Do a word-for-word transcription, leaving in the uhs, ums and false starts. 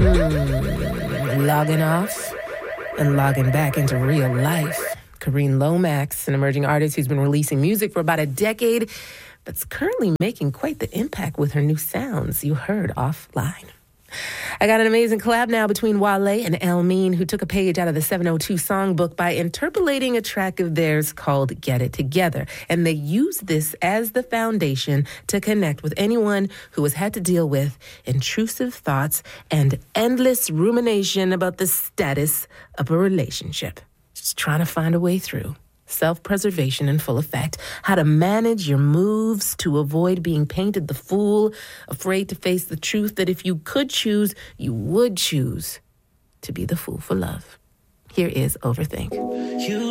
Mm, logging off and logging back into real life. Kareen Lomax, an emerging artist who's been releasing music for about a decade, but's currently making quite the impact with her new sounds you heard offline. I got an amazing collab now between Wale and El Mean, who took a page out of the seven oh two songbook by interpolating a track of theirs called Get It Together. And they used this as the foundation to connect with anyone who has had to deal with intrusive thoughts and endless rumination about the status of a relationship. Just trying to find a way through. Self-preservation in full effect. How to manage your moves to avoid being painted the fool, afraid to face the truth that if you could choose, you would choose to be the fool for love. Here is Overthink. You